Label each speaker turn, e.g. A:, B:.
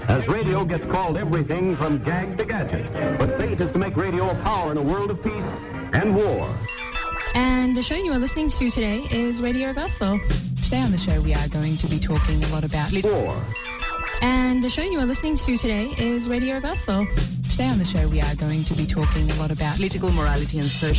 A: as radio gets called everything from gag to gadget. But fate is to make radio a power in a world of peace and war.
B: And the show you are listening to today is Radio Reversal.
C: Today on the show we are going to be talking a lot about
A: War.
B: And the show you are listening to today is Radio Reversal.
C: Today on the show we are going to be talking a lot about political morality and social